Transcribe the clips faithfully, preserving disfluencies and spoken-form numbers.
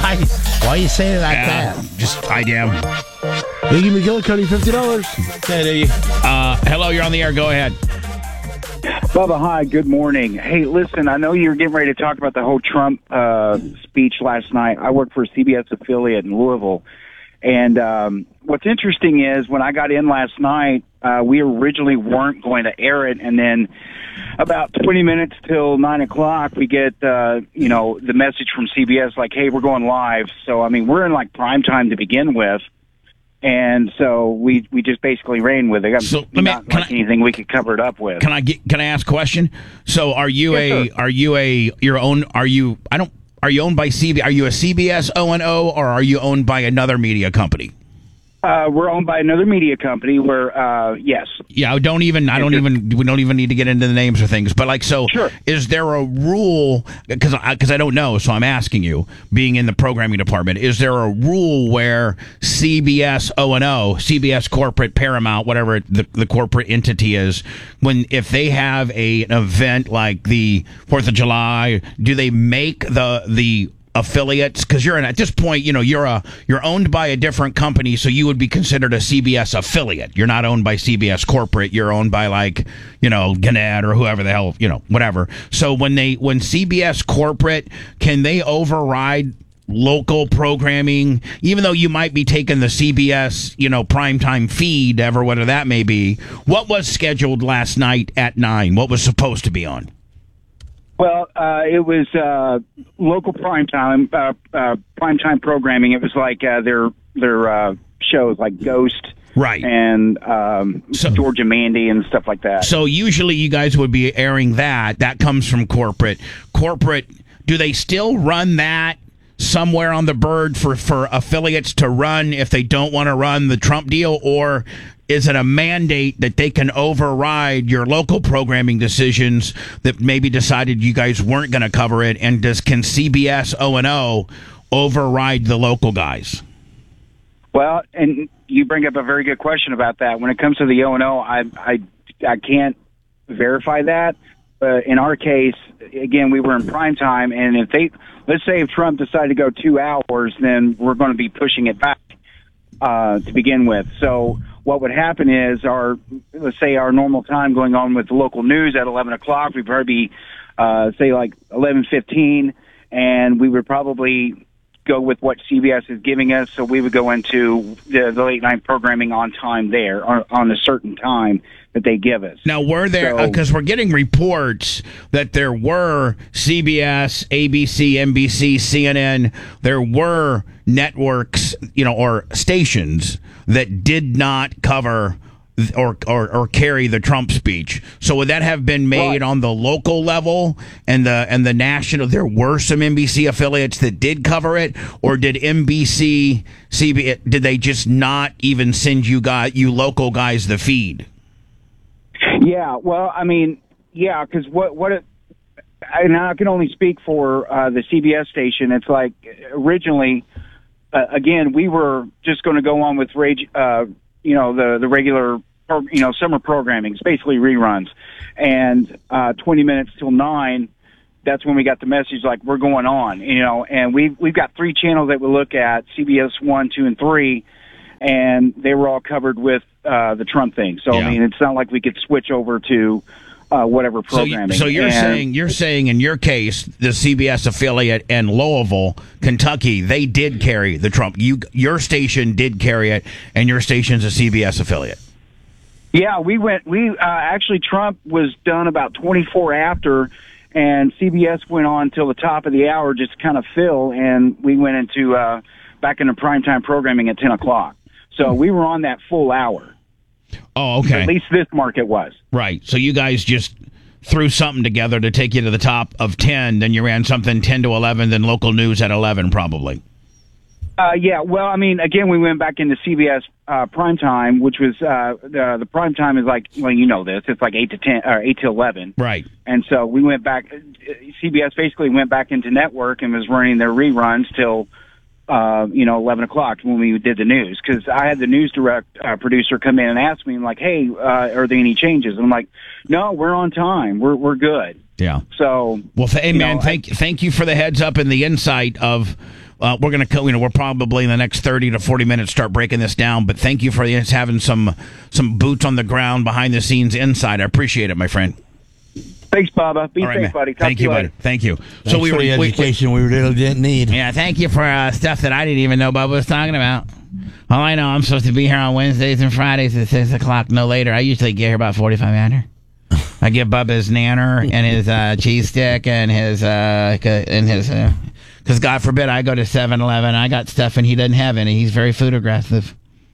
Why? Why you saying it like Yeah, that? just I am. Iggy McGillicuddy, fifty dollars. Okay, Uh, hello, you're on the air. Go ahead. Bubba, hi, good morning. Hey, listen, I know you were getting ready to talk about the whole Trump uh, speech last night. I work for a C B S affiliate in Louisville. And um, what's interesting is when I got in last night, uh, we originally weren't going to air it. And then about twenty minutes till nine o'clock, we get, uh, you know, the message from C B S like, hey, we're going live. So, I mean, we're in like prime time to begin with. And so we we just basically ran with it. So, let me- not can like I- anything we could cover it up with. Can I get? Can I ask a question? So, are you Yes, a? sir. Are you a? Your own? Are you? I don't. Are you owned by C B? Are you a C B S O and O, or are you owned by another media company? Uh, we're owned by another media company where, uh, yes. Yeah, I don't even. I don't even. We don't even need to get into the names of things. But like, so, Sure. is there a rule? Because because I, I don't know, so I'm asking you. Being in the programming department, is there a rule where C B S O and O, C B S corporate, Paramount, whatever the the corporate entity is, when if they have a an event like the Fourth of July, do they make the the affiliates, because you're in at this point, you know, you're a you're owned by a different company, so you would be considered a C B S affiliate. You're not owned by C B S corporate. You're owned by, like, you know, Gannett or whoever the hell, you know, whatever. So when they when C B S corporate, can they override local programming, even though you might be taking the C B S, you know, primetime feed, ever whether that may be? What was scheduled last night at nine? What was supposed to be on? Well, uh, it was uh, local primetime uh, uh, primetime programming. It was like uh, their their uh, shows like Ghost, Right. and um, So- Georgia Mandy and stuff like that. So usually you guys would be airing that. That comes from corporate. Corporate, do they still run that somewhere on the bird for, for affiliates to run if they don't want to run the Trump deal? Or is it a mandate that they can override your local programming decisions that maybe decided you guys weren't going to cover it? And does can C B S O and O override the local guys? Well, and you bring up a very good question about that. When it comes to the O and O, I I I can't verify that. But in our case, again, we were in prime time, and if they let's say if Trump decided to go two hours, then we're going to be pushing it back uh, to begin with. So what would happen is our let's say our normal time going on with the local news at eleven o'clock, we'd probably be uh, say like eleven fifteen, and we would probably go with what C B S is giving us. So we would go into the, the late night programming on time there, or on a certain time that they give us. Now, were there, So- because we're getting reports that there were C B S, A B C, N B C, C N N, there were networks, you know, or stations that did not cover or, or, or carry the Trump speech. So would that have been made Right. on the local level and the and the national? There were some N B C affiliates that did cover it, or did N B C, C B S, did they just not even send you guys, you local guys, the feed? Yeah, well, I mean, yeah, because what what it, and I can only speak for uh, the C B S station. It's like originally, uh, again, we were just going to go on with rage, uh, you know, the the regular, pro- you know, summer programming. It's basically reruns, and uh, twenty minutes till nine. That's when we got the message like we're going on, you know, and we've we've got three channels that we look at: C B S one, two, and three, and they were all covered with uh, the Trump thing. So Yeah. I mean, it's not like we could switch over to uh, whatever So, you- programming. so you're And- saying you're saying in your case, the C B S affiliate in Louisville, Kentucky, they did carry the Trump. You your station did carry it, and your station's a C B S affiliate. Yeah, we went. We uh, actually Trump was done about twenty-four after, and C B S went on till the top of the hour, just kind of fill, and we went into uh, back into primetime programming at ten o'clock. So we were on that full hour. Oh, okay, At least this market was. right. So you guys just threw something together to take you to the top of ten. Then you ran something ten to eleven, then local news at eleven, probably. Uh, yeah, well, I mean, again, we went back into C B S uh, primetime, which was uh, the the primetime is like, well, you know this, it's like eight to ten or eight to eleven, Right. and so we went back. C B S basically went back into network and was running their reruns till uh, you know eleven o'clock when we did the news. Because I had the news direct uh, producer come in and ask me like, "Hey, uh, are there any changes?" And I'm like, "No, we're on time. We're we're good." Yeah. So Well, th- hey, you man, know, thank thank you for the heads up and the insight of uh, we're going to, you know, we're probably in the next thirty to forty minutes start breaking this down. But thank you for having some some boots on the ground, behind the scenes, inside. I appreciate it, my friend. Thanks, Bubba. Be All right, safe, man. buddy. Talk Thank to you, you buddy. later. Thank you. Thanks so we for were the we- education we, really didn't need. Yeah, thank you for uh, stuff that I didn't even know Bubba was talking about. All I know, I'm supposed to be here on Wednesdays and Fridays at six o'clock, no later. I usually get here about forty-five after. I give Bubba his nanner and his uh, cheese stick and his, uh, and his, because uh, God forbid I go to seven eleven, I got stuff and he doesn't have any. He's very food aggressive.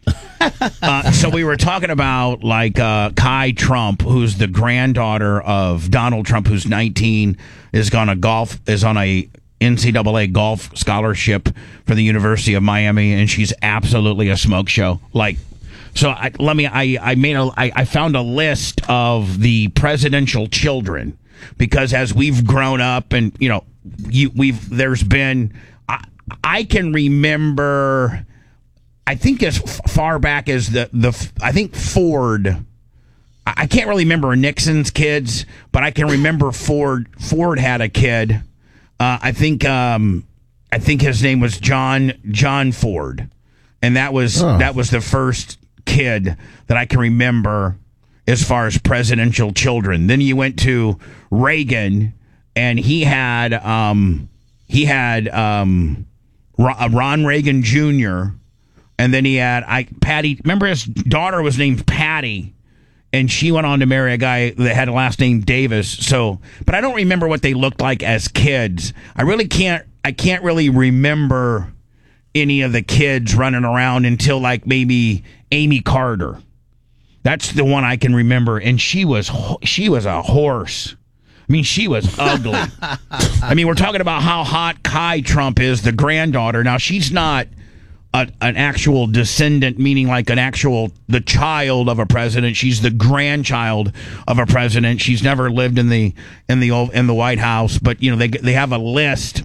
uh, so we were talking about like uh, Kai Trump, who's the granddaughter of Donald Trump, who's nineteen, is going to golf, is on a N C double A golf scholarship for the University of Miami, and she's absolutely a smoke show. Like, so I, let me, I, I made a, I, I found a list of the presidential children, because as we've grown up and, you know, you, we've, there's been, I, I can remember, I think as far back as the, the I think Ford, I can't really remember Nixon's kids, but I can remember Ford, Ford had a kid. Uh, I think, um, I think his name was John, John Ford. And that was, Oh. that was the first kid that I can remember as far as presidential children. Then you went to Reagan, and he had, um, he had, um, Ron Reagan Junior And then he had I Patty. Remember, his daughter was named Patty, and she went on to marry a guy that had a last name Davis. So, but I don't remember what they looked like as kids. I really can't. I can't really remember any of the kids running around until like maybe Amy Carter. That's the one I can remember, and she was she was a horse. I mean, she was ugly. I mean, we're talking about how hot Kai Trump is, the granddaughter. Now, she's not A, an actual descendant, meaning like an actual, the child of a president. She's the grandchild of a president. She's never lived in the in the in the White House, but you know they they have a list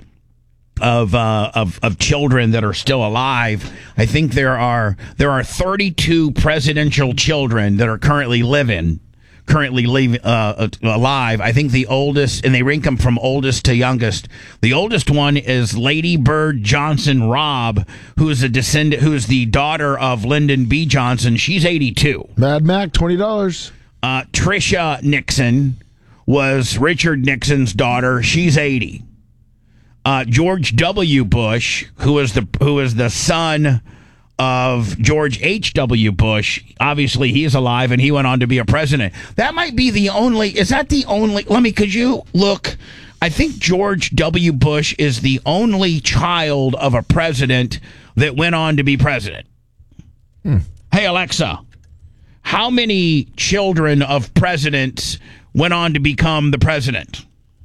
of uh, of of children that are still alive. I think there are there are thirty-two presidential children that are currently living. Currently leave, uh, alive. I think the oldest, and they rank them from oldest to youngest. The oldest one is Lady Bird Johnson Robb, who is a descendant, who is the daughter of Lyndon B. Johnson. She's eighty-two. Mad Mac, twenty dollars. Uh, Tricia Nixon was Richard Nixon's daughter. She's eighty. Uh, George W. Bush, who is the who is the son of George H W. Bush. Obviously, he's alive, and he went on to be a president. That might be the only... Is that the only... Let me... Could you look... I think George W. Bush is the only child of a president that went on to be president. Hmm. Hey, Alexa, how many children of presidents went on to become the president?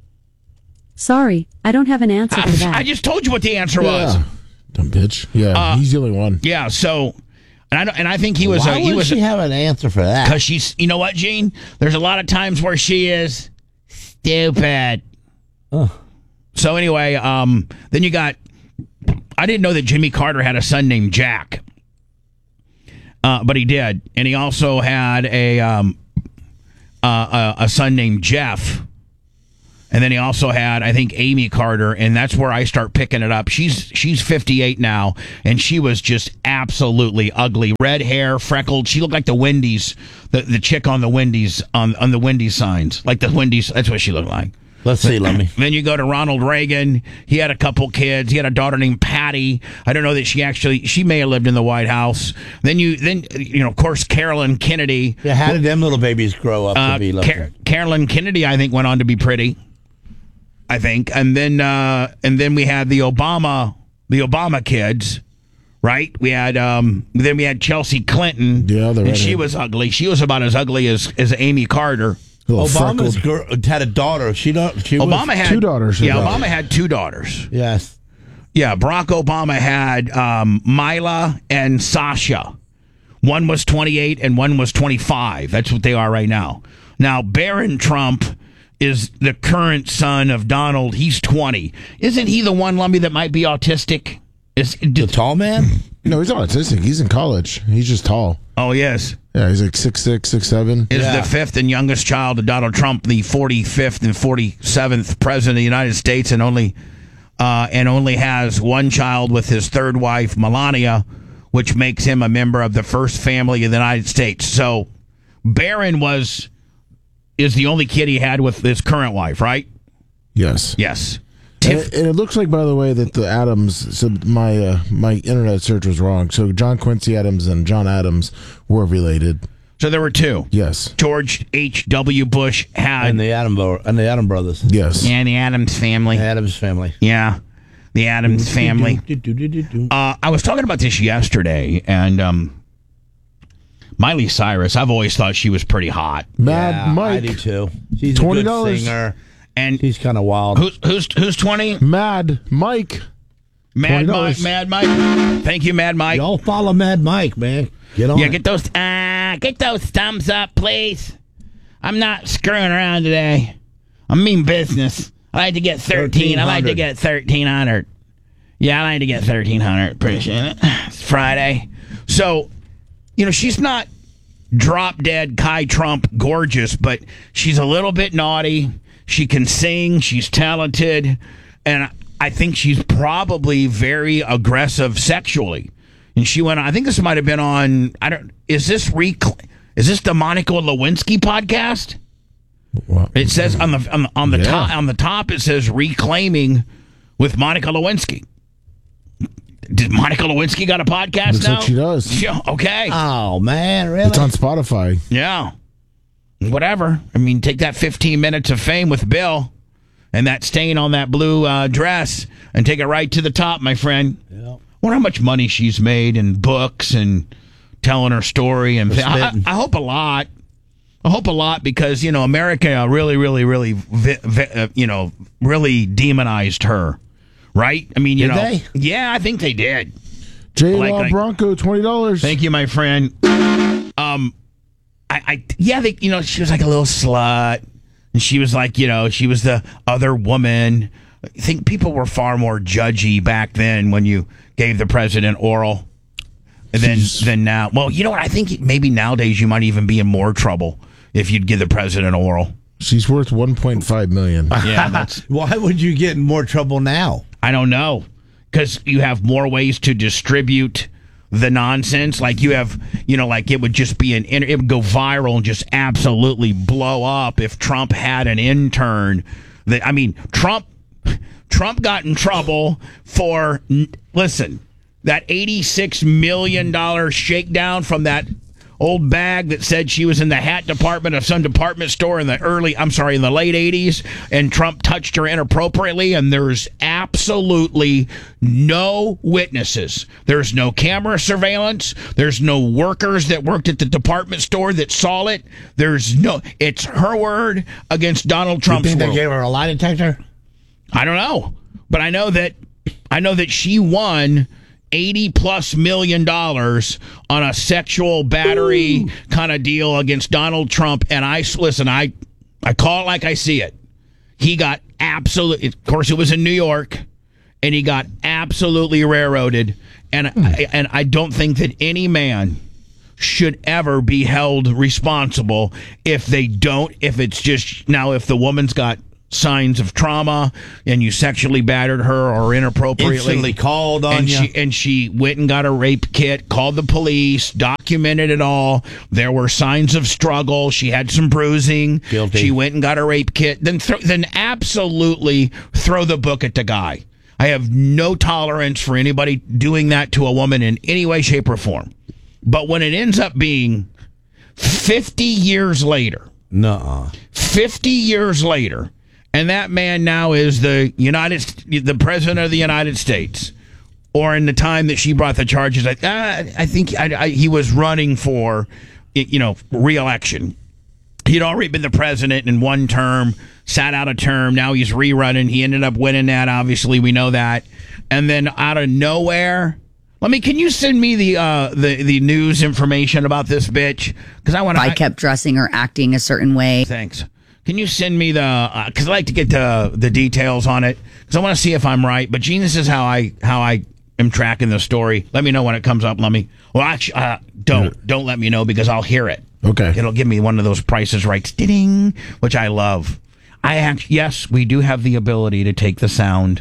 Sorry, I don't have an answer for that. I just told you what the answer was. Yeah. Dumb bitch. Yeah, Uh, he's the only one. Yeah, so... And I, don't- and I think he was... Why a, he would was she have an answer for that? Because she's... You know what, Gene? There's a lot of times where she is stupid. Oh. So anyway, um, then you got... I didn't know that Jimmy Carter had a son named Jack. Uh, but he did. And he also had a, um, uh, a, a son named Jeff. And then he also had, I think, Amy Carter, and that's where I start picking it up. She's she's fifty-eight now, and she was just absolutely ugly. Red hair, freckled. She looked like the Wendy's, the, the chick on the Wendy's on on the Wendy's signs, like the Wendy's. That's what she looked like. Let's see, let me. Then you go to Ronald Reagan. He had a couple kids. He had a daughter named Patty. I don't know that she actually, she may have lived in the White House. Then you, then you know, of course, Carolyn Kennedy. Yeah, how did them little babies grow up Uh, to be lovely? Car- Carolyn Kennedy, I think, went on to be pretty. I think, and then uh, and then we had the Obama, the Obama kids, right? We had um, then we had Chelsea Clinton. Yeah, the and she redhead. was ugly. She was about as ugly as as Amy Carter. Little Obama's freckled. girl had a daughter. She don't. She Obama was, had two daughters, Yeah, her Obama daughter. had two daughters. Yes. Yeah, Barack Obama had um, Mila and Sasha. One was twenty-eight and one was twenty-five. That's what they are right now. Now, Barron Trump is the current son of Donald. He's twenty. Isn't he the one, Lumby, that might be autistic? Is, The tall man? No, he's not autistic. He's in college. He's just tall. oh, yes. Yeah, he's like six six, six seven. Is Yeah. the fifth and youngest child of Donald Trump, the forty-fifth and forty-seventh president of the United States, and only uh, and only has one child with his third wife, Melania, which makes him a member of the first family in the United States. So Barron was is the only kid he had with his current wife, right? Yes. Yes. And it, and it looks like, by the way, that the Adams. So my uh, my internet search was wrong. So John Quincy Adams and John Adams were related. So there were two. Yes. George H W. Bush had And the Adam bro- and the Adam brothers. Yes. yeah, the Adams family. Adams family. Yeah, the Adams family. Uh, I was talking about this yesterday, and um, Miley Cyrus. I've always thought she was pretty hot. Mad Yeah, Mike. I do too. She's twenty a good dollars. singer. And She's kind of wild. who's who's who's twenty? Mad Mike. Mad twenty Mike. dollars. Mad Mike. Thank you, Mad Mike. Y'all follow Mad Mike, man. Get on Yeah, it. get those uh, get those thumbs up, please. I'm not screwing around today. I mean business. I like to get thirteen. I like to get thirteen hundred. Yeah, I like to get thirteen hundred. Appreciate it. It's Friday, so you know she's not drop dead Kai Trump gorgeous, but she's a little bit naughty. She can sing. She's talented, and I think she's probably very aggressive sexually. And she went. I think this might have been on. I don't. Is this rec- Is this the Monica Lewinsky podcast? Well, It says on the on the, on the Yeah. top on the top it says reclaiming with Monica Lewinsky. Did Monica Lewinsky got a podcast Looks now? like she does. Yeah, okay. Oh, man. Really? It's on Spotify. Yeah. Whatever. I mean, take that fifteen minutes of fame with Bill and that stain on that blue uh, dress and take it right to the top, my friend. Yeah. Wonder how much money she's made in books and telling her story. And th- I, I hope a lot. I hope a lot because, you know, America really, really, really, vi- vi- uh, you know, really demonized her. Right? I mean, you Did know. they? Yeah, I think they did. J Like- Law like- Bronco, twenty dollars. Thank you, my friend. Um, I, I, yeah, they, you know, she was like a little slut, and she was like, you know, she was the other woman. I think people were far more judgy back then when you gave the president oral than than now. Well, you know what? I think maybe nowadays you might even be in more trouble if you'd give the president oral. She's worth one point five million. Yeah, that's. Why would you get in more trouble now? I don't know, because you have more ways to distribute the nonsense. Like you have, you know, like it would just be an, it would go viral and just absolutely blow up if Trump had an intern. That I mean, Trump, Trump got in trouble for listen that eighty-six million dollars shakedown from that old bag that said she was in the hat department of some department store in the early, I'm sorry, in the late eighties, and Trump touched her inappropriately, and there's absolutely no witnesses. There's no camera surveillance. There's no workers that worked at the department store that saw it. There's no, it's her word against Donald You Trump's think they word. gave her a lie detector? I don't know, but I know that I know that she won eighty plus million dollars on a sexual battery kind of deal against Donald Trump. And I listen, I I call it like I see it. He got absolutely, of course, it was in New York, and he got absolutely railroaded. And I, and I don't think that any man should ever be held responsible if they don't. If it's just now, if the woman's got signs of trauma and you sexually battered her or inappropriately Instantly called on and you. she and she went and got a rape kit, called the police, documented it all. There were signs of struggle. She had some bruising. Guilty. She went and got a rape kit. Then th- then absolutely throw the book at the guy. I have no tolerance for anybody doing that to a woman in any way, shape, or form. But when it ends up being fifty years later, Nuh-uh. fifty years later, and that man now is the United, the president of the United States, or in the time that she brought the charges, I, uh, I think I, I, he was running for, you know, re-election. He'd already been the president in one term, sat out a term. Now he's rerunning. He ended up winning that. Obviously, we know that. And then out of nowhere, let me. Can you send me the uh, the the news information about this bitch? Because I want to. I kept dressing or acting a certain way. Thanks. Can you send me the? Because uh, I like to get the the details on it. Because I want to see if I'm right. But Gene, this is how I how I am tracking the story. Let me know when it comes up. Let me. Well, actually, uh, don't don't let me know because I'll hear it. Okay. It'll give me one of those prices right, ding, which I love. I act, yes, we do have the ability to take the sound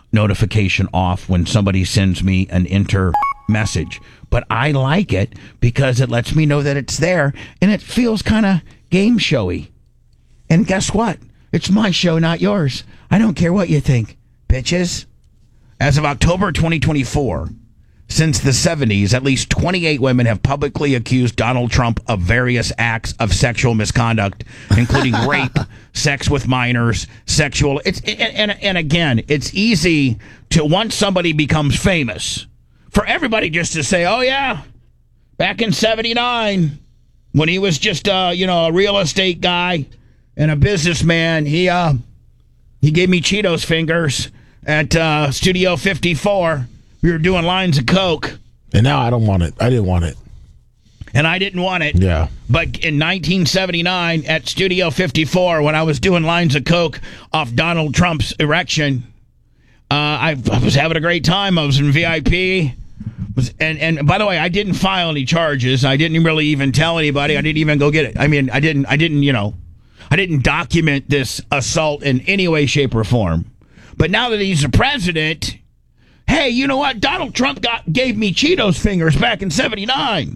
notification off when somebody sends me an enter message. But I like it because it lets me know that it's there, and it feels kind of game showy. And guess what? It's my show, not yours. I don't care what you think, bitches. As of October twenty twenty-four, since the seventies, at least twenty-eight women have publicly accused Donald Trump of various acts of sexual misconduct, including rape, sex with minors, sexual. It's and, and and again, it's easy to, once somebody becomes famous, for everybody just to say, "Oh yeah, back in seventy-nine, when he was just uh, you know a real estate guy and a businessman, he uh he gave me Cheetos fingers at uh, Studio fifty-four." We were doing lines of coke. And now I don't want it. I didn't want it. And I didn't want it. Yeah. But in nineteen seventy-nine at Studio fifty-four, when I was doing lines of coke off Donald Trump's erection, uh, I, I was having a great time. I was in V I P. Was, and, and by the way, I didn't file any charges. I didn't really even tell anybody. I didn't even go get it. I mean, I didn't, I didn't, you know, I didn't document this assault in any way, shape, or form. But now that he's the president... Hey, you know what? Donald Trump got gave me Cheetos fingers back in seventy-nine.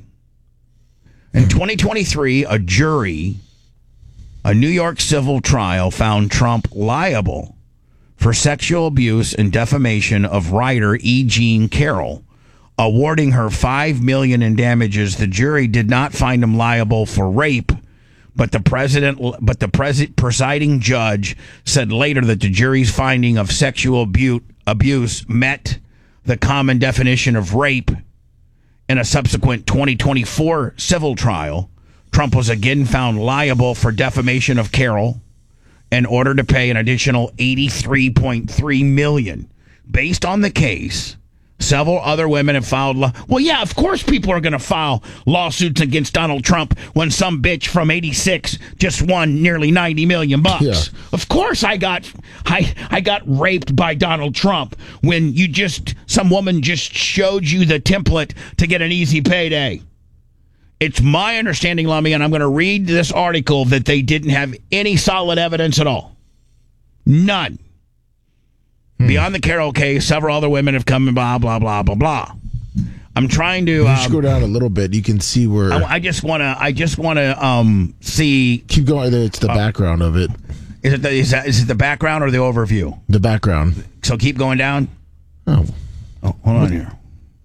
In twenty twenty-three, a jury, a New York civil trial, found Trump liable for sexual abuse and defamation of writer E. Jean Carroll, awarding her five million dollars in damages. The jury did not find him liable for rape, but the president, but the pres- presiding judge said later that the jury's finding of sexual abuse abuse met the common definition of rape. In a subsequent twenty twenty-four civil trial, Trump was again found liable for defamation of Carroll and ordered to pay an additional eighty-three point three million dollars. Based on the case, several other women have filed law. Well, yeah, of course people are going to file lawsuits against Donald Trump when some bitch from eighty-six just won nearly ninety million bucks. Yeah. Of course I got I I got raped by Donald Trump when you just some woman just showed you the template to get an easy payday. It's my understanding, Lummy, and I'm going to read this article, that they didn't have any solid evidence at all. None. Beyond the Carroll case, several other women have come and blah, blah, blah, blah, blah. I'm trying to... If you Um, scroll down a little bit, you can see where... I, I just want to I just want to um, see... Keep going. It's the uh, background of it. Is it, the, is, that, is it the background or the overview? The background. So keep going down. Oh. Oh, hold on here.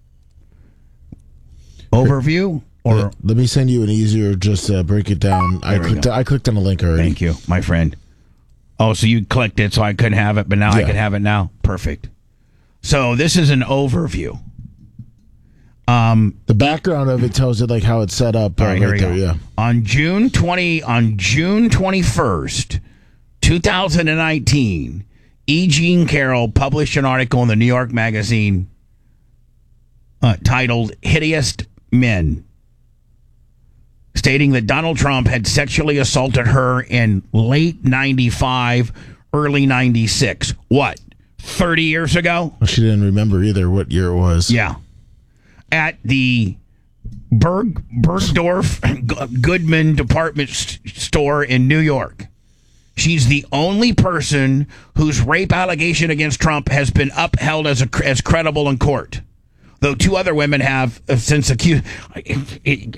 Overview? Or Let, let me send you an easier, just uh, break it down. I There we clicked, go. I clicked on the link already. Thank you, my friend. Oh, so you clicked it so I couldn't have it, but now I Yeah. can have it now? Perfect. So this is an overview. Um, The background of it tells it like how it's set up. all uh, right, here we there, go. yeah. On June twentieth, on June twenty-first, two thousand nineteen, E. Jean Carroll published an article in the New York Magazine uh, titled "Hideous Men," stating that Donald Trump had sexually assaulted her in late ninety-five, early ninety-six. What, thirty years ago? Well, she didn't remember either what year it was. Yeah. At the Berg Bergdorf Goodman department st- store in New York. She's the only person whose rape allegation against Trump has been upheld as a, as credible in court, though two other women have uh, since accused.